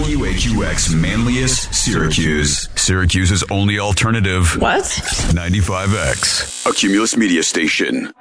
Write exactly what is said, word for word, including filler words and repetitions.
W H U X Manlius, Syracuse. Syracuse's only alternative. What? ninety-five X, a Cumulus media station.